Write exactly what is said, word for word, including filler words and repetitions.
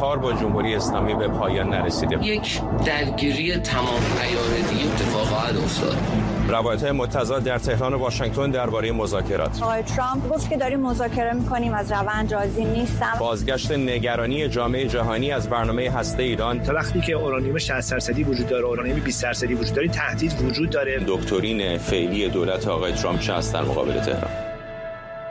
کار با جمهوری اسلامی به پایان نرسیده. یک درگیری تمام عیاردی اتفاق خواهد افتاد. روایت‌های متضاد در تهران و واشنگتن درباره مذاکرات. آقای ترامپ گفت که داریم مذاکره می‌کنیم، از روند راضی نیستم. بازگشت نگرانی جامعه جهانی از برنامه هسته ایران. تا وقتی که اورانیوم شصت درصدی وجود داره، اورانیوم بیست درصدی وجود داره، تهدید وجود داره. دکترین فعلی دولت آقای ترامپ چه است در مقابل تهران؟